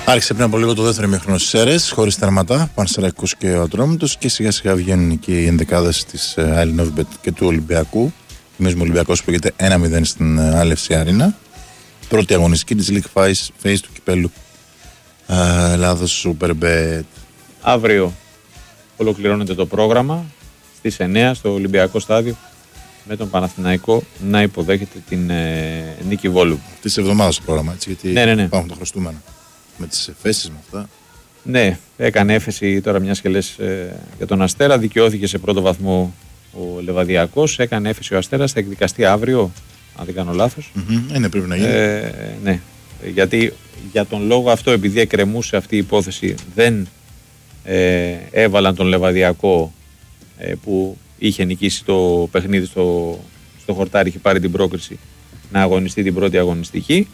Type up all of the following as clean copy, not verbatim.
Άρχισε πριν από λίγο το δεύτερο ημίχρονο στις ΣΕΡΕΣ, χωρίς τερματά, Πανσεραϊκός και ο Ατρόμητος, και σιγά σιγά βγαίνουν και οι ενδεκάδες της Άλινοβιμπετ και του Ολυμπιακού. Θυμίζουμε ο Ολυμπιακός που πήγεται 1-0 στην Άλευση Άρινα. Πρώτη αγωνιστική της League Phase του κυπέλου Ελλάδος Superbet. Αύριο ολοκληρώνεται το πρόγραμμα στις 9 στο Ολυμπιακό Στάδιο, με τον Παναθηναϊκό να υποδέχεται την Νίκη Βόλου. Της εβδομάδας το πρόγραμμα, έτσι, γιατί ναι. υπάρχουν τα χρωστούμενα. Με τις εφέσεις με αυτά. Ναι, έκανε έφεση τώρα μιας και λες για τον Αστέρα. Δικαιώθηκε σε πρώτο βαθμό ο Λεβαδιακός. Έκανε έφεση ο Αστέρας, θα εκδικαστεί αύριο, αν δεν κάνω λάθος. Ναι, πρέπει να γίνει. Ναι, γιατί για τον λόγο αυτό, επειδή εκκρεμούσε αυτή η υπόθεση, δεν έβαλαν τον Λεβαδιακό που είχε νικήσει το παιχνίδι στο χορτάρι, είχε πάρει την πρόκριση να αγωνιστεί την πρώτη αγωνιστική.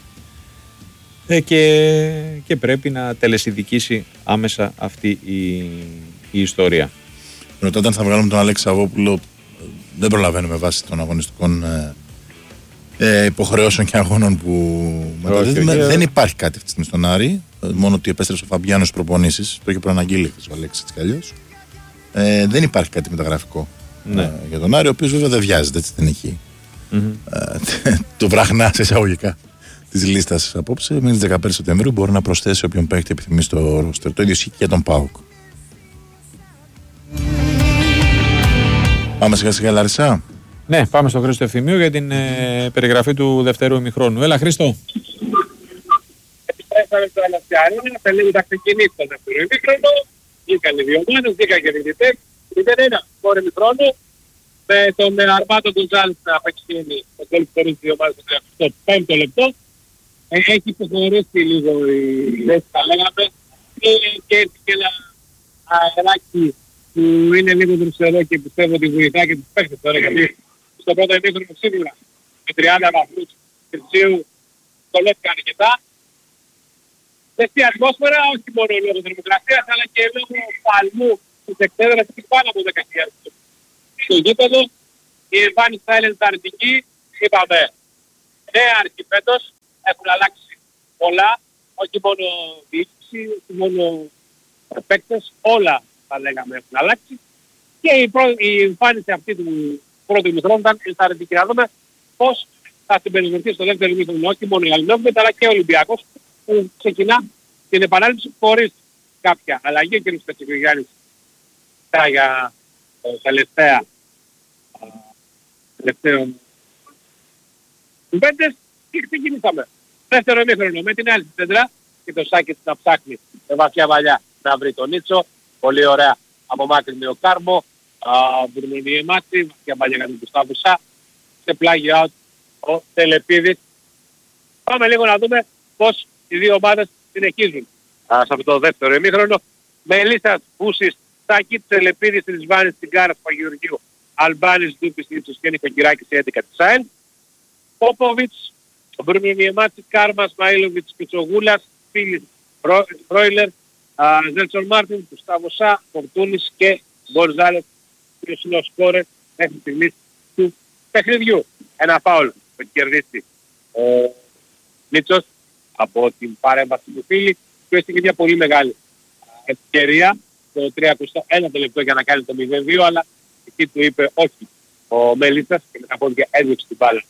Και πρέπει να τελεσιδικήσει άμεσα αυτή η ιστορία. Ρωτάτε αν θα βγάλουμε τον Αλέξη Σαββόπουλο. Δεν προλαβαίνουμε βάσει των αγωνιστικών υποχρεώσεων και αγώνων που μεταδίδουμε. Δεν υπάρχει κάτι αυτή τη στιγμή στον Άρη. Μόνο ότι επέστρεψε ο Φαμπιάνος στις προπονήσεις. Το είχε προαναγγείλει ο Αλέξης, έτσι κι αλλιώς. Δεν υπάρχει κάτι μεταγραφικό για τον Άρη, ο οποίος βέβαια δεν βιάζεται, έτσι δεν έχει. Το βραχνά σε εισαγωγικά της λίστας απόψε. Μέχρι τις 15 Σεπτεμβρίου μπορεί να προσθέσει όποιον παίχτη επιθυμεί στο ρόστερ. Το ίδιο ισχύει και για τον ΠΑΟΚ. Πάμε σιγά σιγά, Λαρισά. Ναι, πάμε στο Χρήστο Ευθυμίου για την περιγραφή του δευτέρου ημιχρόνου. Έλα, Χρήστο. Επιστρέψαμε στο Αλασιαρίνη, θα λίγο να ξεκινήσει το δεύτερο ημίχρονο. Βγήκαν οι δύο ομάδες, βγήκαν και οι διαιτητές. Ήταν ένα χώρο ημιχρόνου με τον Αρμάτο του Ζάλης να απεξιώνει το γκολ που χωρίζει δύο ομάδες στο 5ο λεπτό. Έχει υποχωρήσει λίγο η θέση, θα λέγαμε, και έτσι και ένα αεράκι που είναι λίγο δροσερό και πιστεύω ότι βοηθάει και τους παίκτες τώρα, γιατί στο πρώτο ημίχρονο σίγουρα με 30 βαθμούς Κερσίου δολεύτηκαν αρκετά. Δεστή ατμόσφαιρα, όχι μόνο λόγω θερμοκρασίας, αλλά και λόγω παλμού της εκτέδρας και πάνω από 10.000 στο γήπεδο. Η εμφάνιση θα είναι ενθαρρυντική, είπαμε, νέα αρχή φέτος. Έχουν αλλάξει πολλά, όχι μόνο διοίκηση, όχι μόνο παίκτες, όλα θα λέγαμε έχουν αλλάξει. Και η εμφάνιση αυτή του πρώτου ημιχρόνου ήταν ενθαρρυντική. Να δούμε πώς θα συμπεριφερθεί στο δεύτερο ημιχρόνο, όχι μόνο η Άλινοβιμπετ, αλλά και ο Ολυμπιακός, που ξεκινά την επανάληψη χωρίς κάποια αλλαγή. Ο κ. Πετσικογιάννης για τελευταίων κουβέντες. Και ξεκινήσαμε. Δεύτερο ημίχρονο με την άλλη σέντρα και το Σάκης να ψάχνει με βαθιά βαλιά να βρει τον Νίτσο. Πολύ ωραία απομάκρυνε ο Κάρμο. Μπουρνονί Εμάτσι, βαθιά βαλιά για τον Κουστάβο Σα. Σε πλάγιο out ο Τελεπίδης. Πάμε λίγο να δούμε πώς οι δύο ομάδες συνεχίζουν σε αυτό το δεύτερο ημίχρονο. Μελίσσας, Βούσης, Σάκη, Τελεπίδης, Ρισβάνης, Τιγκάρας, Παγιουργίου, Αλμπάνης, Ντούπης, Νίτσος και Νικοκυράκης, 11 της ΑΕΛ. Πόποβιτς, Μπρουμινιεμάτσι, Κάρμας, Μαΐλοβιτς, Πιτσογούλας, Φίλης, Φρόιλερ, Ζέλτσον Μάρτιν, Κουστάβο Σα, Φορτούνης και Γκονζάλες, ο είναι ο σκόρερ μέχρι στιγμής του παιχνιδιού. Ένα φάουλ που έχει κερδίσει ο Νίτσος από την παρέμβαση του Φίλη, που έστειλε μια πολύ μεγάλη ευκαιρία το 31 λεπτό για να κάνει το 0-2, αλλά εκεί του είπε όχι ο Μελίτσας και μετά από ότι έδιωξε την μπάλα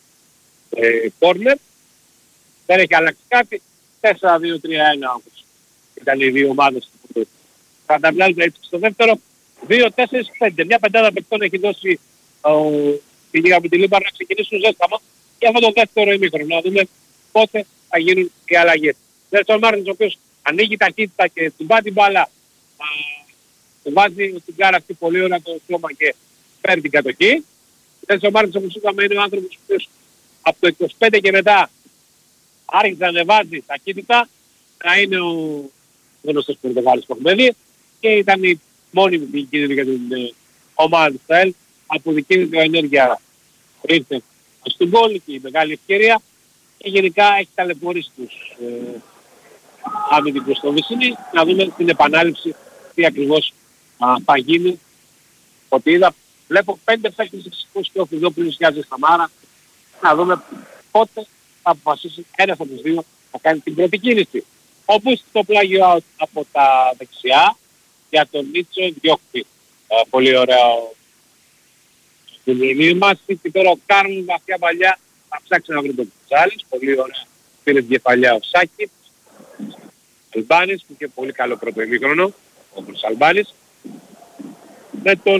κόρνερ. Δεν έχει αλλάξει κάτι. 4-2-3-1 όπως ήταν οι δύο ομάδες που καταβλάζουν έτσι στο δεύτερο. 2-4-5. Μια πεντάδα παικτών έχει δώσει τη Λίγα με τη Λίμπαρ να ξεκινήσουν ζέσταμα και αυτό το δεύτερο ημίχρονο. Να δούμε πότε θα γίνουν οι αλλαγές. Ζέλσον Μάρτινς, ο οποίος ανοίγει ταχύτητα και του πάει την μπάλα, του βάζει την κάρα αυτή πολύ ωραία το σώμα και παίρνει την κατοχή. Ζέλσον Μάρτινς, όπως είπαμε, είναι ο άνθρωπος που από το 25 και μετά άρχισε να ανεβάζει ταχύτητα, να είναι ο γνωστός Πορτογάλος που έχουμε δει και ήταν η μόνη κίνδυνη για την ομάδα του ΣΑΕΛ. Από δική του ενέργεια ήρθε στον γκολ και η μεγάλη ευκαιρία και γενικά έχει ταλαιπωρήσει τους αμυντικούς στο Βυσσίνη. Να δούμε την επανάληψη τι ακριβώς θα γίνει. Ότι είδα, βλέπω 5 παίκτες εξηγούς και ο Φιδόπουλος και Σταμάρα. Να δούμε πότε θα αποφασίσει ένας από τους δύο να κάνει την πρώτη κίνηση. Όπως το πλάγιο out από τα δεξιά για τον Μίτσο διώκτη. Πολύ ωραίο μας. Και τώρα ο Κάρλος βαθιά παλιά θα ψάξει να βρει τον Κουτσάλης. Πολύ ωραία. Πήρε την κεφαλιά ο Σάκης. Αλμπάνης που είχε πολύ καλό πρώτο ημίχρονο. Ο Αλμπάνης. Με τον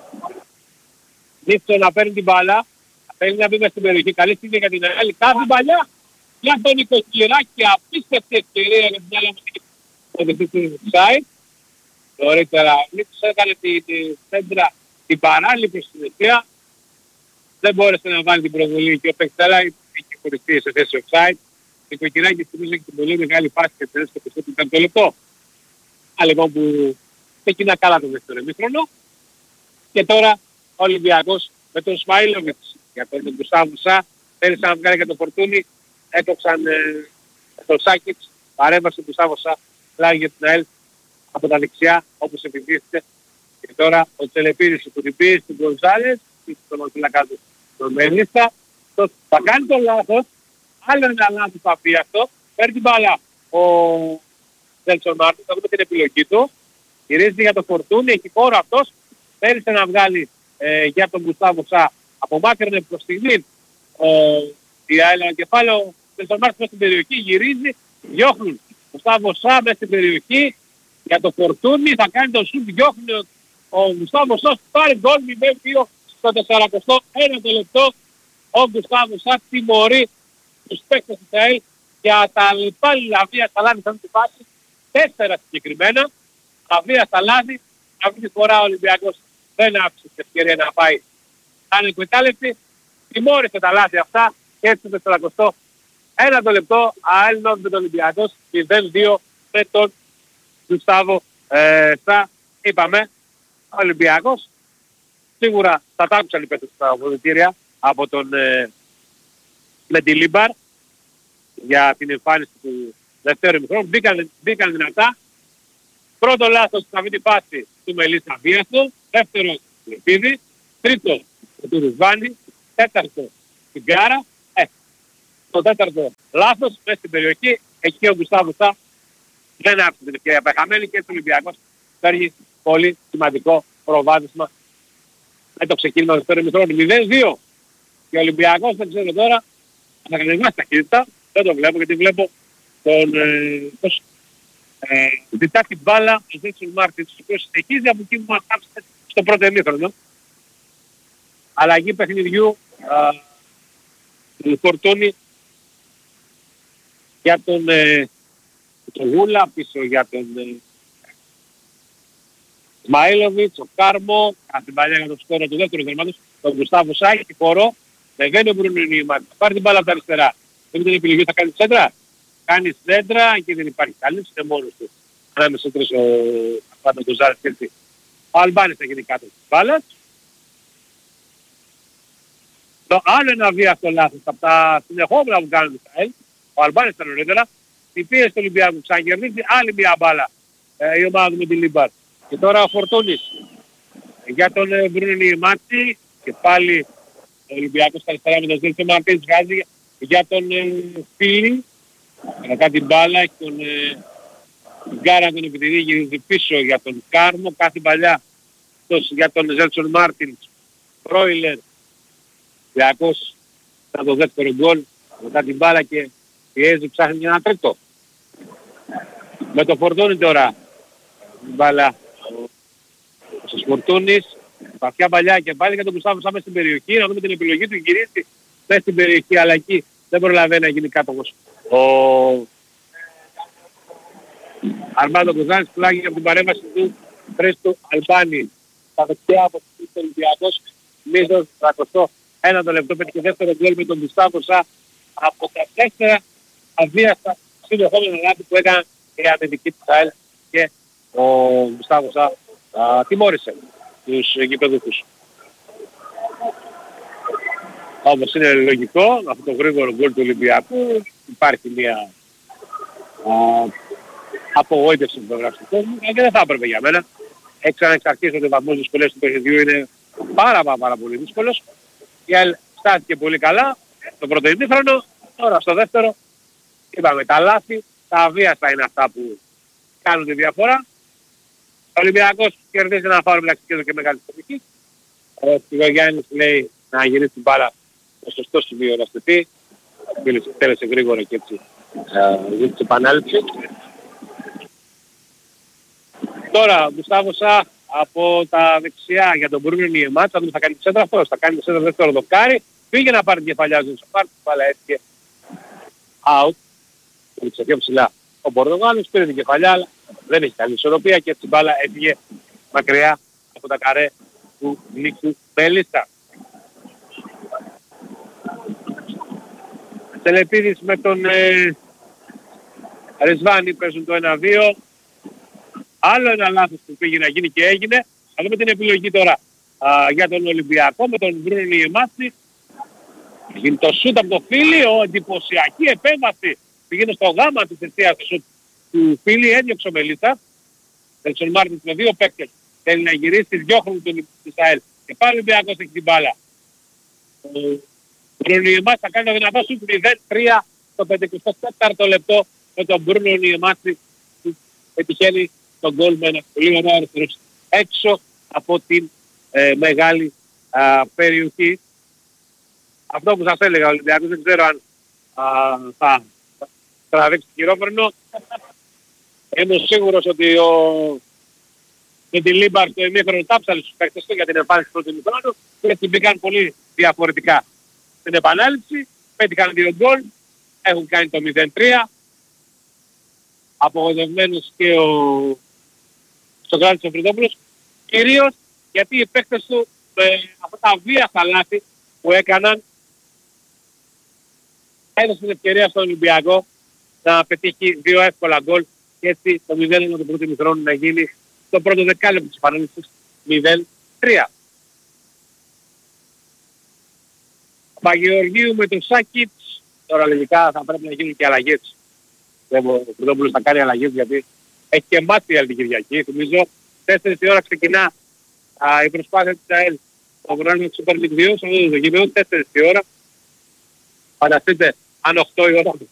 Μίτσο να παίρνει την μπάλα. Θέλει να μπει μες στην περιοχή. Καλή στιγμή για την άλλη. Κάθε παλιά για τον Νικοκυράκη. Απίστευτη ευκαιρία για την άλλη το δεχτή του site. Νωρίτερα ο Νίκος έκανε τη σέντρα την παράλληλη προς την αιστεία. Δεν μπόρεσε να βάλει την προβολή και ο Πεκτέλα είχε χωριστεί σε θέση offside. Νικοκυράκη στιγμής έχει την πολύ μεγάλη πάση και τελείωσε το 24 λεπτό. Αλλά λοιπόν που ξεκινά καλά το δεύτερο ημίχρονο. Και τώρα ο Ολυμπιακός με τον Σμαΐλοβιτς για τον Γκουστάβο Σα, θέλησαν να βγάλει για το Φορτούνι, έτοξαν τον Σάκιτς, παρέμβασε τον Γκουστάβο Σα, πλάγει για την ΑΕΛ από τα δεξιά όπως επιβίθηκε. Και τώρα ο Τσελεπίδης που την πήρε στην Γκονζάλες, στον Μορφυλακά του τον Μελίστα, θα κάνει το λάθος, άλλο ένα λάθος θα πει αυτό, παίρνει την μπάλα ο Νέλσον Μάρτιν, θα δούμε την επιλογή του, γυρίζει για το Φορτούνι, έχει χώρο αυτός, θέλησε να βγάλει για τον Γκουστάβο Σα, απομάκρυνε προς στιγμή η ΑΕΛ κεφάλαιο, Νέλσον Μάρτιν μέσα στην περιοχή, γυρίζει, διώχνουν Γκουστάβο Σα μέσα στην περιοχή, για το Φορτούνι θα κάνει το σουτ, διώχνει ο Γκουστάβο Σα, πάρει γκολ 0-2 στο 41ο λεπτό. Ο Γκουστάβο Σα τιμωρεί τους παίκτες της ΑΕΛ για τα πάλι λαβία στα λάθη αυτή τη φάση, 4 συγκεκριμένα, λαβία στα λάθη. Αυτή τη φορά ο Ολυμπιακός δεν άφησε την ευκαιρία να πάει ανεκμετάλλευτη, τιμώρησε τα λάθη αυτά και έτσι το 41ο λεπτό ΑΕΛ με τον Ολυμπιακός 0-2 με τον Γκουστάβο Σα. Είπαμε, ο Ολυμπιακός σίγουρα θα τα άκουσαν οι παίκτες στα αποδυτήρια από τον Μεντιλίμπαρ για την εμφάνιση του δεύτερου ημιχρόνου. Μπήκαν δυνατά. Πρώτο λάθος στην αυτή τη φάση του Μελίστα Βίαστο, δεύτερο του Λεπίδη, τρίτο του Ρουσβάνη, τέταρτο την Κάρα. Το τέταρτο λάθος μέσα στην περιοχή, εκεί ο Γκουστάβο Σα δεν άφησε την ευκαιρία πεχαμένη και ο Ολυμπιακός παίρνει πολύ σημαντικό προβάδισμα με το ξεκίνημα του δεύτερου ημιχρόνου 0-2. Και ο Ολυμπιακός δεν ξέρω τώρα, θα κατεβάσει ταχύτητα, δεν το βλέπω γιατί βλέπω τον ζητά την μπάλα ο Νέλσον Μάρτιν, ο οποίος συνεχίζει από εκεί που μας άφησε στο πρώτο ημίχρονο. Αλλαγή παιχνιδιού του Φορτούνι για τον Γούλα, πίσω για τον Σμαΐλοβιτς, ο Κάρμο, από την παλιά για τον σκόρο του δεύτερου δερμάτος, τον Γκουστάβο Σα, έχει χώρο, δεν ο Μπρούνο Νίμα, πάρει την μπάλα από τα αριστερά. Δεν την επιλογή, θα κάνει σέντρα. Κάνει σέντρα και δεν υπάρχει καλής, είναι μόνος του. Ανάμεσα τρεις ο Παντοκοζάρης και έτσι. Ο Αλμπάνης θα γίνει κάτω της μπάλας. Το άλλο ένα βίαστο λάθος από τα συνεχόμενα που κάνουν τα ΕΛ, ο Αλμπάνης ήταν νωρίτερα, την πίεση του Ολυμπιακού ξανακερδίζει άλλη μια μπάλα η ομάδα του με την Λίμπαρ. Και τώρα ο Φορτούνης για τον Μπρούνο Μάτσι και πάλι ο Ολυμπιακός στα αριστερά με τον Ζέλσο Μαρτίνς βγάζει για τον Φίλη. Κρατά την μπάλα και τον Γκάρα τον επιτηρεί, γυρίζει πίσω για τον Κάρμο, κάθε παλιά για τον Ζέλσον Μάρτινς, Μπρόιλερ, Ολυμπιακός θα το δεύτερο γκολ, κρατά την μπάλα και πιέζει, ψάχνει για ένα τρίτο. Με το Φορτούνι τώρα, την μπάλα ο Φορτούνις, βαθιά παλιά και πάλι για τον Γκουστάβο Σα μέσα στην περιοχή, να δούμε την επιλογή του, γυρίζει μέσα στην περιοχή, αλλά εκεί δεν προλαβαίνει να γίνει κάτοχος. Ο Αρμάντο Κοζάνης πλάγει από την παρέμβαση του Χρήστου Αλμπάνη. Στα δεξιά από τον Ολυμπιακός, μίσος 31ο λεπτό, πέτυχε και δεύτερο γκολ με τον Γκουστάβο Σα από τα 4 αβίαστα συνεχόμενα λάθη που έκανε η αμυντική της ΑΕΛ και ο Γκουστάβο Σα τιμώρησε τους γηπεδούχους. Όμως είναι λογικό, αυτό το γρήγορο γκολ του Ολυμπιακού υπάρχει μια απογοήτευση που γράψει του κόσμου και δεν θα έπρεπε για μένα. Έξανα εξ αρχής ότι ο βαθμός δυσκολίας του παιχνιδιού είναι πάρα πολύ δύσκολος. Η ΑΕΛ στάθηκε πολύ καλά το πρώτο ημίχρονο, τώρα στο δεύτερο είπαμε τα λάθη τα αβίαστα είναι αυτά που κάνουν τη διαφορά. Ο Ολυμπιακός κερδίζει ένα φάουλ μεταξύ και μεγάλη τεχνική. Ο Γιάννης λέει να γυρίσει την μπάλα στο σωστό σημείο να στηθεί. Τέλεσε γρήγορα και έτσι ζήτησε επανάληψη. Τώρα ο Γκουστάβο Σα από τα δεξιά για τον Μπρούνο Νιεμάτσα, θα κάνει τη σέντρα αυτός, θα κάνει τη σέντρα δεύτερο δοκάρι, πήγε να πάρει την κεφαλιά του, πάρει την μπάλα έφυγε out, έριξε πιο ψηλά ο Πορτογάλος, πήρε την κεφαλιά, αλλά δεν έχει καλή ισορροπία και έτσι η μπάλα έφυγε μακριά από τα καρέ του Νίκου Μπελίστα. Τελεπίδης με τον Ρεσβάνη παίζουν το 1-2. Άλλο ένα λάθος που πήγε να γίνει και έγινε. Θα δούμε την επιλογή τώρα για τον Ολυμπιακό με τον Μπρούνο Νιεμάτση. Γίνει το σούτ από το Φίλι, εντυπωσιακή επέμβαση. Πήγαινε στο γάμα της αιστείας του Φίλι, έδιωξε ο Μελίσσα. Τελσον Μάρτινς με δύο παίκτες. Θέλει να γυρίσει, διώχνουν τον Ισραήλ. Και πάλι ο Ολυμπιακός έχει την μπάλα. Ο Μπρούνο Νιεμάτση θα κάνει το δυνατό σούτ 0-3 στο 54ο λεπτό με τον Μπρούνο Νιεμάτση που πετυχαίνει τον γκολ με ένα πολύ ωραίο αριστερό έξω από την μεγάλη περιοχή. Αυτό που σας έλεγα ο Ολυμπιακός, δεν ξέρω αν θα τραβήξει χειρόφρενο. Είμαι σίγουρος ότι με την Λίμπαρ στο ημίχρονο τάψαλε στους παίκτες του για την εμφάνιση του ημίχρονου και έτσι μπήκαν πολύ διαφορετικά στην επανάληψη. Πέτυχαν 2 γκολ, έχουν κάνει το 0-3. Απογοητευμένος και ο Σοκράτης ο Φρυδόπουλος, κυρίως γιατί οι παίκτες του αυτά τα βίαστα λάθη που έκαναν έδωσαν την ευκαιρία στον Ολυμπιακό να πετύχει 2 εύκολα γκολ και έτσι το 0-1 του πρώτου ημιχρόνου να γίνει το πρώτο δεκάλεπτο της επανάληψης 0-3. Παγεωργίου με τον Σάκιτς, τώρα λογικά θα πρέπει να γίνουν και αλλαγές. Ο Φρυδόπουλος θα κάνει αλλαγές γιατί έχει και μάτι άλλη την Κυριακή. Θυμίζω 4 η ώρα ξεκινά η προσπάθεια της ΑΕΛ. Το βράδυ του Super League 2, στο γήπεδο 4 η ώρα. Φανταστείτε αν 8 η ώρα